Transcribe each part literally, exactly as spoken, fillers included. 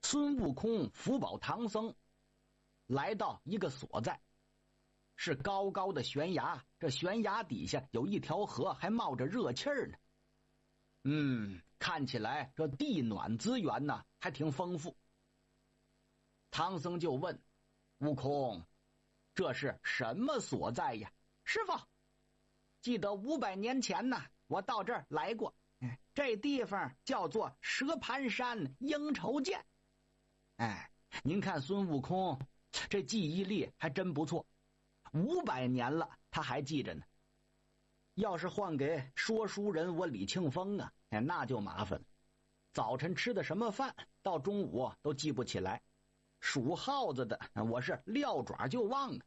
孙悟空辅保唐僧来到一个所在，是高高的悬崖，这悬崖底下有一条河，还冒着热气儿呢。嗯，看起来这地暖资源呢还挺丰富。唐僧就问悟空，这是什么所在呀？师傅，记得五百年前呢，我到这儿来过，这地方叫做蛇盘山鹰愁涧。哎，您看孙悟空这记忆力还真不错，五百年了他还记着呢。要是换给说书人我李庆峰啊，哎，那就麻烦了。早晨吃的什么饭，到中午都记不起来。属耗子的我是撂爪就忘了。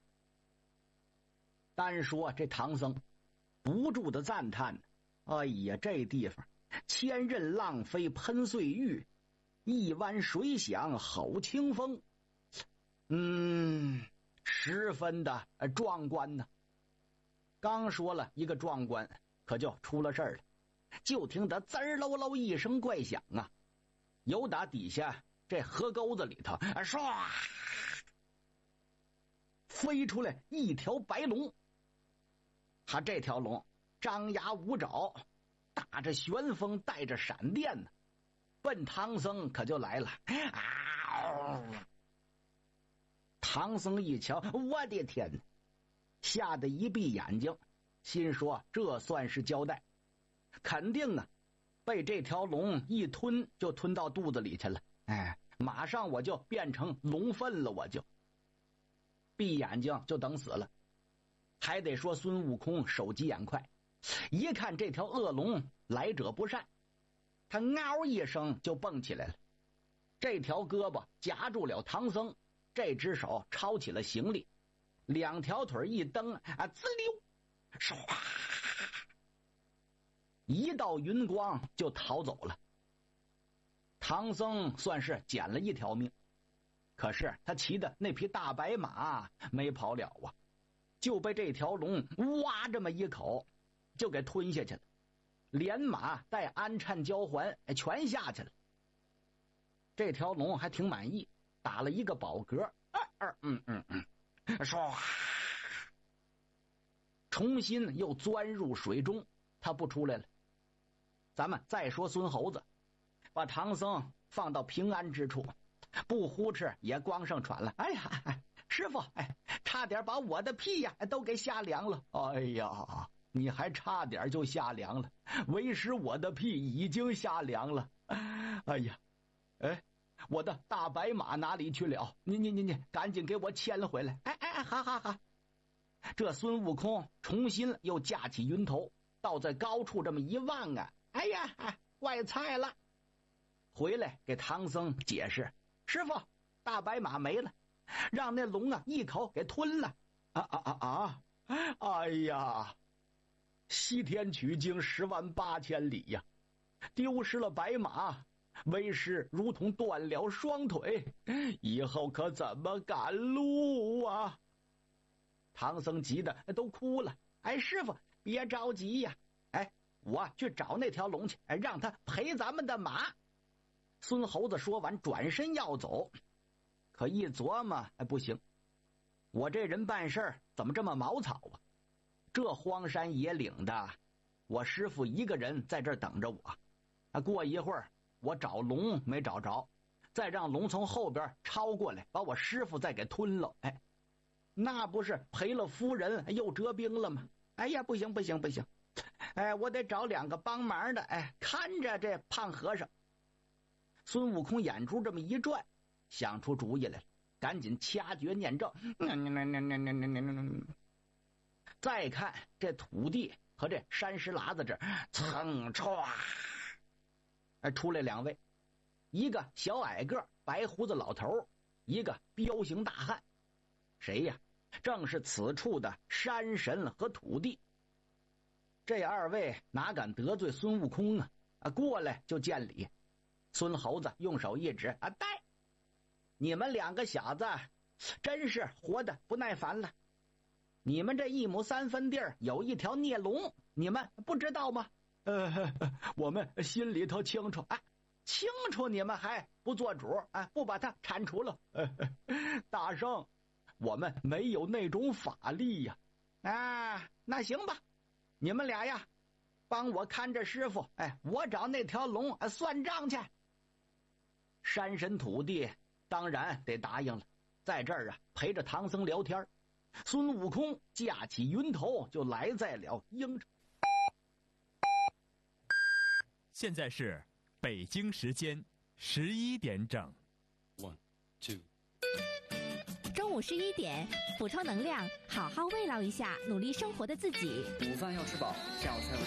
单说这唐僧不住的赞叹，哎呀，这地方千仞浪飞喷碎玉，一湾水响吼清风，嗯，十分的壮观呢。刚说了一个壮观，可就出了事儿了。就听得滋儿喽喽一声怪响啊，由打底下这河沟子里头啊，唰飞出来一条白龙。他这条龙张牙舞爪，打着旋风，带着闪电呢，奔唐僧可就来了。啊！唐僧一瞧，我的天，吓得一闭眼睛，心说这算是交代，肯定啊被这条龙一吞就吞到肚子里去了。哎，马上我就变成龙粪了，我就闭眼睛就等死了。还得说孙悟空手疾眼快，一看这条恶龙来者不善，他嗷一声就蹦起来了，这条胳膊夹住了唐僧，这只手抄起了行李，两条腿一蹬啊，滋溜，唰，一道云光就逃走了。唐僧算是捡了一条命，可是他骑的那匹大白马没跑了啊，就被这条龙哇这么一口就给吞下去了，连马带鞍颤交环全下去了。这条龙还挺满意，打了一个饱嗝，二二嗯嗯嗯，唰，重新又钻入水中，他不出来了。咱们再说孙猴子，把唐僧放到平安之处，不呼哧也光剩喘了。哎呀，哎师傅，哎，差点把我的屁呀都给吓凉了。哎呀，你还差点就吓凉了，为师我的屁已经吓凉了。哎呀，哎，我的大白马哪里去了？你你你你，赶紧给我牵了回来！哎哎，好好好。这孙悟空重新又架起云头，倒在高处这么一望啊，哎呀，哎，坏菜了！回来给唐僧解释，师傅，大白马没了，让那龙啊一口给吞了。啊啊啊啊！哎呀，西天取经十万八千里呀，丢失了白马，为师如同断了双腿，以后可怎么赶路啊？唐僧急得都哭了。哎，师傅别着急呀，哎，我去找那条龙去，哎，让他赔咱们的马。孙猴子说完转身要走，可一琢磨，哎，不行，我这人办事儿怎么这么毛草啊？这荒山野岭的，我师傅一个人在这儿等着我啊，过一会儿我找龙没找着，再让龙从后边抄过来，把我师傅再给吞了，哎，那不是赔了夫人又折兵了吗？哎呀，不行不行不行，哎，我得找两个帮忙的，哎，看着这胖和尚。孙悟空眼珠这么一转，想出主意来了，赶紧掐诀念咒。再看这土地和这山石喇子这儿，噌唰，哎，出来两位，一个小矮个白胡子老头，一个彪形大汉。谁呀？正是此处的山神和土地。这二位哪敢得罪孙悟空啊？啊，过来就见礼。孙猴子用手一指，啊，带！你们两个小子真是活得不耐烦了。你们这一亩三分地儿有一条孽龙，你们不知道吗？呃，我们心里头清楚。啊， 清楚你们还不做主，哎，不把他铲除了。大圣，我们没有那种法力呀。啊，那行吧，你们俩呀，帮我看着师傅，哎，我找那条龙算账去。山神土地当然得答应了，在这儿啊陪着唐僧聊天。孙悟空驾起云头就来在了应城。 现在是北京时间十一点整。 One, two。 中午十一点，补充能量，好好慰劳一下努力生活的自己。 午饭要吃饱，下午才有